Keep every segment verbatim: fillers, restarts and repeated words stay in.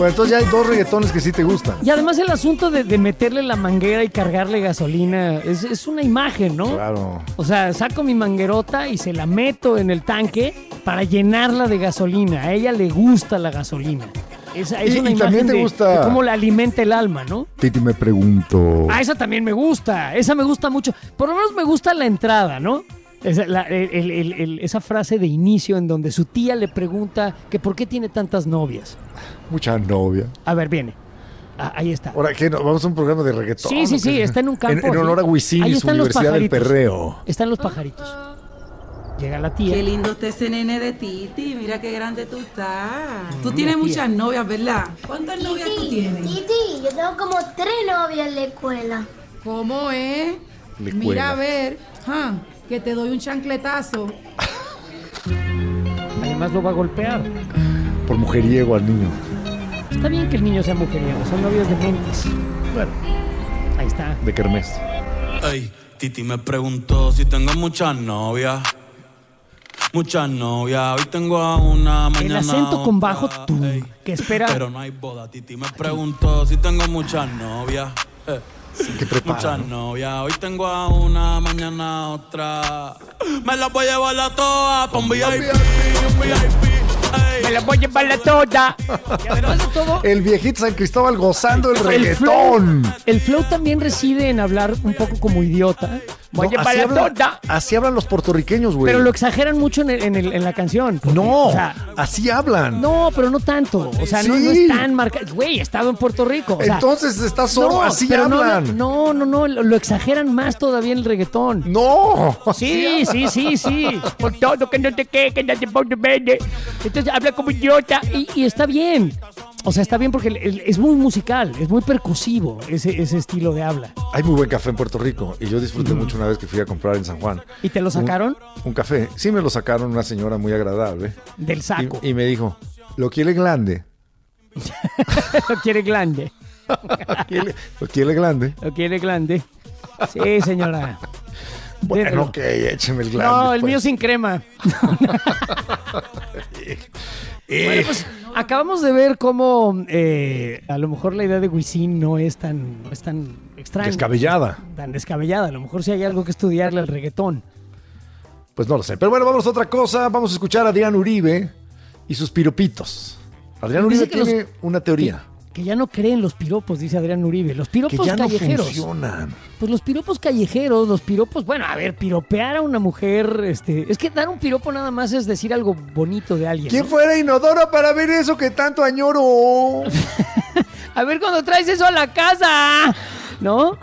Bueno, entonces ya hay dos reggaetones que sí te gustan. Y además el asunto de, de meterle la manguera y cargarle gasolina es, es una imagen, ¿no? Claro. O sea, saco mi manguerota y se la meto en el tanque para llenarla de gasolina. A ella le gusta la gasolina. Esa es Y- una y imagen también te de, gusta- de cómo la alimenta el alma, ¿no? Titi, me pregunto. Ah, esa también me gusta. Esa me gusta mucho. Por lo menos me gusta la entrada, ¿no? Esa, la- el- el- el- esa frase de inicio en donde su tía le pregunta que por qué tiene tantas novias. Mucha novia. A ver, viene. Ah, ahí está. Ahora, ¿qué? ¿No? ¿Vamos a un programa de reggaetón? Sí, sí, ¿o sí, qué? está en un campo. En, en honor a Wisin Ahí y su están los Universidad del pajaritos. Perreo. Están los pajaritos. Llega la tía. Qué lindo está ese nene de Titi. Mira qué grande tú estás. Tú Mm, tienes tía. muchas novias, ¿verdad? ¿Cuántas novias tú tienes? Titi, yo tengo como tres novias en la escuela. ¿Cómo es? Le Mira cuela. a ver, ah, que te doy un chancletazo. Además lo va a golpear. Por mujeriego al niño. Está bien que el niño sea mujeriego. Son novios de mentes. Bueno, Ahí está. de kermés. Ey, Titi me preguntó si tengo muchas novias. Muchas novias, hoy tengo a una, mañana El acento con bajo otra. tú, Ey, que espera. pero no hay boda. Titi me preguntó si tengo muchas novias. Eh, Que prepara. muchas novias, hoy tengo a una, mañana otra. Me las voy a llevar a todas pa' un V I P, un V I P. Ey. Me la voy a llevar la toda. Y además de todo, El viejito San Cristóbal gozando el el reggaetón. flow, el flow también reside en hablar un poco como idiota. Voy a No, llevar así, la hablan, toda. así hablan los puertorriqueños, güey. Pero lo exageran mucho en, el- en, el- en la canción. porque, No, o sea, así hablan. no, pero no tanto. O sea, no, no Sí. es tan marcado. Güey, he estado en Puerto Rico. o sea, Entonces está sordo, no, así pero no, hablan. No, no, no, lo, lo exageran más todavía en el reggaetón. No. Sí, sí, sí, sí. Por todo que no te quede, que no te ponte verde. Entonces habla como idiota y, y está bien. O sea, está bien porque el- el- es muy musical, es muy percusivo ese, ese estilo de habla. Hay muy buen café en Puerto Rico y yo disfruté mucho una vez que fui a comprar en San Juan. ¿Y te lo sacaron? Un, un café. Sí, me lo sacaron una señora muy agradable. Del saco. Y, y me dijo, ¿lo quiere grande? Lo quiere grande. ¿Quiere- ¿Lo quiere grande? Lo quiere grande. Sí, señora. Bueno, Déjalo. ok, écheme el grande. No, el pues. mío sin crema. Eh, Bueno, pues acabamos de ver cómo eh, a lo mejor la idea de Wisin no es tan, no es tan extraña. Descabellada. Tan descabellada. A lo mejor sí hay algo que estudiarle al reggaetón. Pues no lo sé. Pero bueno, vamos a otra cosa. Vamos a escuchar a Adrián Uribe y sus piropitos. Adrián Dice Uribe que los- tiene una teoría. Que ya no creen los piropos, dice Adrián Uribe. Los Que piropos ya no callejeros. funcionan. Pues los piropos callejeros, los piropos, bueno, a ver, piropear a una mujer, este, es que dar un piropo nada más es decir algo bonito de alguien. ¿Quién ¿no? fuera Inodoro para ver eso que tanto añoro? A ver cuando traes eso a la casa, ¿no?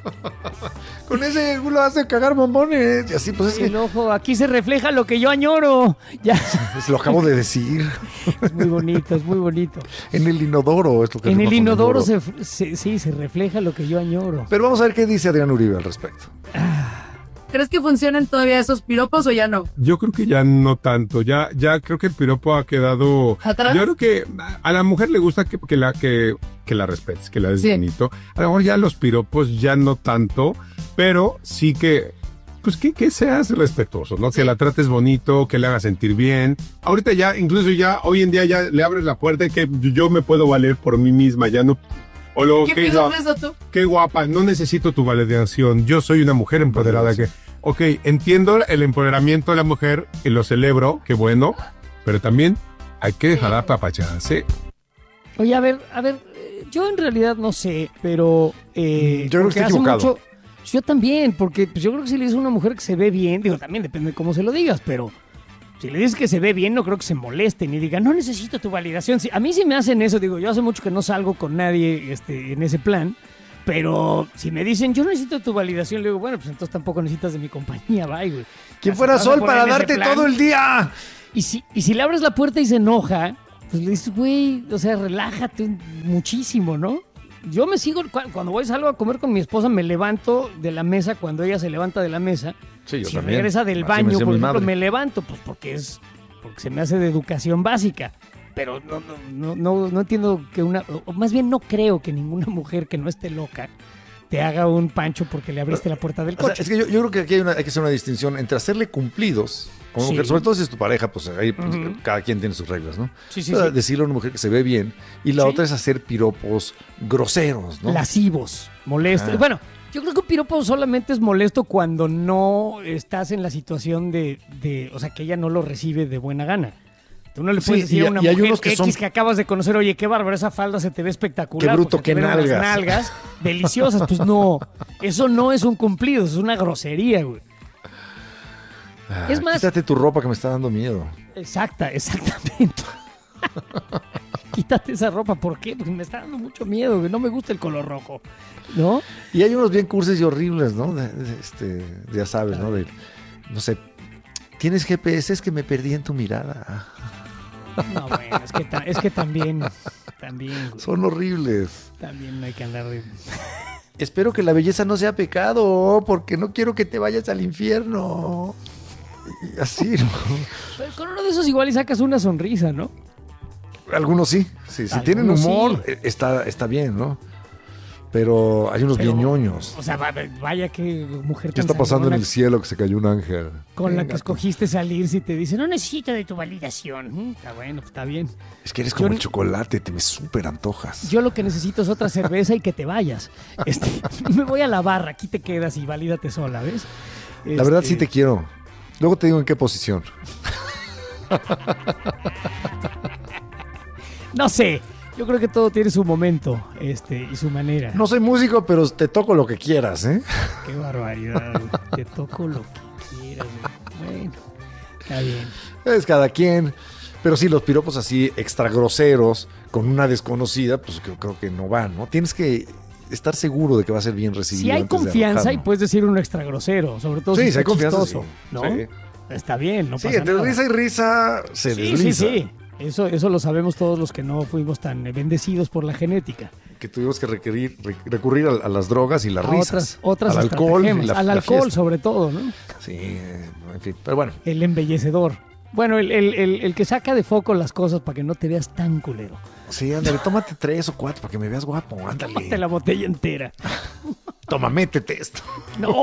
Con ese culo hace cagar bombones. Y así, pues es El que ojo, aquí se refleja lo que yo añoro. Ya, pues, lo acabo de decir. es muy bonito, es muy bonito. En el inodoro es lo que En rima el con inodoro añoro. se, se- sí, se refleja lo que yo añoro. Pero vamos a ver qué dice Adrián Uribe al respecto. ¿Crees que funcionan todavía esos piropos o ya no? Yo creo que ya no tanto, ya, ya creo que el piropo ha quedado. ¿Atrás? Yo creo que a la mujer le gusta que, que la que, que la respetes, que la des Sí. bonito. A lo mejor ya los piropos ya no tanto, pero sí que, pues que, que seas respetuoso, ¿no? Que la trates bonito, que le hagas sentir bien. Ahorita ya, incluso ya, hoy en día ya le abres la puerta y que yo me puedo valer por mí misma, ya no. O lo ¿Qué que piensas hizo, de eso tú? qué guapa, no necesito tu validación, yo soy una mujer empoderada que, ok, entiendo el empoderamiento de la mujer y lo celebro, qué bueno, pero también hay que dejar apapacharse. Oye, a ver, a ver, eh, yo en realidad no sé, pero... eh, Yo creo que porque está hace equivocado. mucho- yo también, porque pues, yo creo que si le dices a una mujer que se ve bien, digo, también depende de cómo se lo digas, pero si le dices que se ve bien, no creo que se molesten y digan, no necesito tu validación. Sí, a mí sí me hacen eso, digo, yo hace mucho que no salgo con nadie este, en ese plan, pero si me dicen, yo no necesito tu validación, le digo, bueno, pues entonces tampoco necesitas de mi compañía, bye, güey. ¿Quién Vas- fuera vas a Sol poner para en ese darte plan. todo el día? Y si, y si le abres la puerta y se enoja, pues le dices, güey, o sea, relájate muchísimo, ¿no? Yo me sigo, cu- cuando voy salgo a comer con mi esposa, me levanto de la mesa cuando ella se levanta de la mesa. Sí, yo si también. regresa del Así me baño, decía por mi ejemplo, madre. me levanto, pues porque es, porque se me hace de educación básica. Pero no, no, no, no, no entiendo que una, o más bien no creo que ninguna mujer que no esté loca te haga un pancho porque le abriste la puerta del O sea, coche. es que yo, yo creo que aquí hay, una, hay que hacer una distinción entre hacerle cumplidos a una Sí. mujer, sobre todo si es tu pareja, pues ahí pues, Ujú. cada quien tiene sus reglas, ¿no? Sí, sí, O sea, sí. decirle a una mujer que se ve bien y la Sí. otra es hacer piropos groseros, ¿no? Lascivos, molestos. Ah. Bueno, yo creo que un piropo solamente es molesto cuando no estás en la situación de, de, o sea, que ella no lo recibe de buena gana. Tú no le Sí, puedes decir y- a una y hay mujer unos que X son- que acabas de conocer, oye, qué bárbaro, esa falda se te ve espectacular. Qué bruto, porque te qué ven unas nalgas. nalgas deliciosas. Pues no, eso no es un cumplido, eso es una grosería, güey. Ah, es más- Quítate tu ropa que me está dando miedo. Exacta, exactamente. Quítate esa ropa, ¿por qué? Porque me está dando mucho miedo, güey. No me gusta el color rojo, ¿no? Y hay unos bien cursis y horribles, ¿no? De- de- este, ya sabes, ¿no? De, no sé, ¿tienes G P S? Es que me perdí en tu mirada. No, bueno, es que, ta- es que también, también, güey, Son horribles. también no hay que andar de... Espero que la belleza no sea pecado, porque no quiero que te vayas al infierno. Y así, ¿no? Pero con uno de esos igual y sacas una sonrisa, ¿no? Algunos sí. Sí, si Algunos tienen humor, sí. eh, está, está bien, ¿no? Pero hay unos Pero, bien ñoños. O sea, va- vaya que mujer ¿Qué tan está pasando en sangrona el cielo que se cayó un ángel? con la Venga, que escogiste salir si te dice, no necesito de tu validación. Mm, está bueno, pues está bien. Es que eres como Yo- el chocolate, te me súper antojas. Yo lo que necesito es otra cerveza y que te vayas. Este, me voy a la barra, aquí te quedas y valídate sola, ¿ves? La verdad Este, sí te quiero. Luego te digo en qué posición. No sé, yo creo que todo tiene su momento este, y su manera. No soy músico, pero te toco lo que quieras, ¿eh? Qué barbaridad, güey. Te toco lo que quieras, güey. Bueno, está bien. Es cada quien. Pero sí, los piropos así extra groseros con una desconocida, pues yo creo que no van, ¿no? Tienes que estar seguro de que va a ser bien recibido. Si hay antes de confianza y arrojarlo. puedes decir un extra grosero, sobre todo Sí, si si hay está confianza, chistoso, sí. ¿no? Sí. Está bien, no Sí, pasa entre nada. risa y risa se sí, desliza. sí, sí. Eso, eso lo sabemos todos los que no fuimos tan bendecidos por la genética. Que tuvimos que requerir, re- recurrir a, a las drogas y las A risas. otras, otras al alcohol y estratagemas. la, Al la alcohol, fiesta. sobre todo, ¿no? Sí, eh, en fin. Pero bueno, El embellecedor. Bueno, el, el- el- el que saca de foco las cosas para que no te veas tan culero. sí, ándale, tómate tres o cuatro para que me veas guapo, ándale. Tómate la botella entera. Toma, métete esto. No.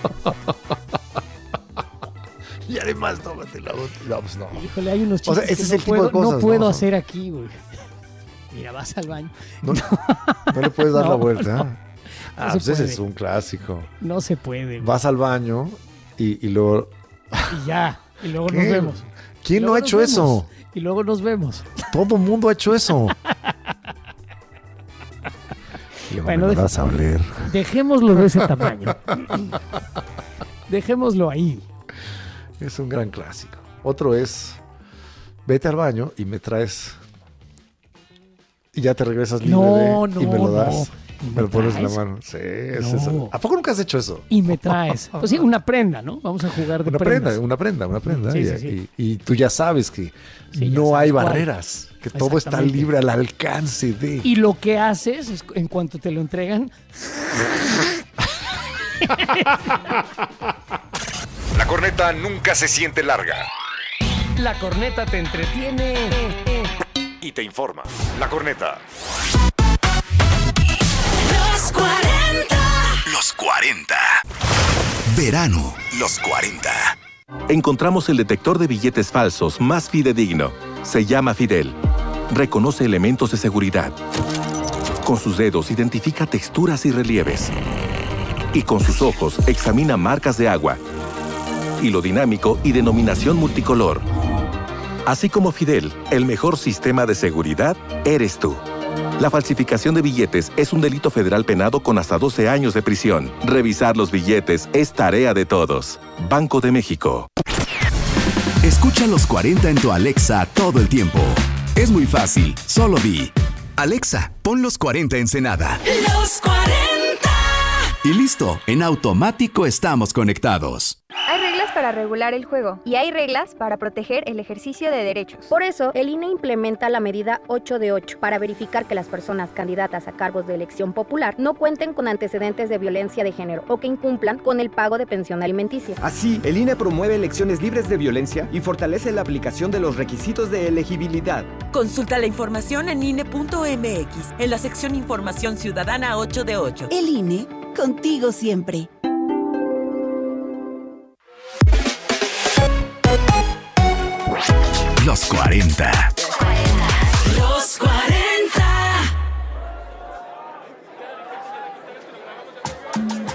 Y además, tómate la botella. No, pues no. Híjole, hay unos O sea, chistes ese que es no el tipo puedo, de cosas, no puedo ¿no? hacer aquí, güey. Mira, vas al baño. No, no le puedes dar No, la vuelta. no. ¿eh? Ah, se pues ese puede. es un clásico. No se puede, güey. Vas al baño y, y luego... Y ya. Y luego ¿Qué? nos vemos. ¿Quién Y no luego ha nos hecho vemos. eso? Y luego nos vemos. Todo mundo ha hecho eso. Y luego Bueno, me lo deja- vas a oler. Dejémoslo de ese tamaño. Dejémoslo ahí. Es un gran clásico. Otro es, vete al baño y me traes... Y ya te regresas libre No, de- no, y me lo das. no. ¿Y Me me lo pones en la traes? mano. Sí, es No. eso. ¿A poco nunca has hecho eso? Y me traes. Pues sí, una prenda, ¿no? Vamos a jugar de Una prendas. prenda, una prenda, una prenda. Sí, y, sí, sí. y- y tú ya sabes que Sí, ya no sabes hay cuál. barreras, que todo está Exactamente. libre al alcance de... Y lo que haces es, en cuanto te lo entregan, La corneta nunca se siente larga la corneta te entretiene. y te informa. La corneta. Los cuarenta. Los cuarenta. Verano. Los cuarenta. Encontramos el detector de billetes falsos más fidedigno. Se llama Fidel. Reconoce elementos de seguridad. Con sus dedos identifica texturas y relieves. Y con sus ojos examina marcas de agua, hilo dinámico y denominación multicolor. Así como Fidel, el mejor sistema de seguridad eres tú. La falsificación de billetes es un delito federal penado con hasta doce años de prisión. Revisar los billetes es tarea de todos. Banco de México. Escucha los cuarenta en tu Alexa todo el tiempo. Es muy fácil, solo di: Alexa, pon los cuarenta Ensenada. Los cuarenta. Y listo, en automático estamos conectados. Hay reglas para regular el juego y hay reglas para proteger el ejercicio de derechos. Por eso, el I N E implementa la medida ocho de ocho para verificar que las personas candidatas a cargos de elección popular no cuenten con antecedentes de violencia de género o que incumplan con el pago de pensión alimenticia. Así, el I N E promueve elecciones libres de violencia y fortalece la aplicación de los requisitos de elegibilidad. Consulta la información en I N E punto M X, en la sección Información Ciudadana ocho de ocho. El I N E, contigo siempre. Los cuarenta. Los cuarenta.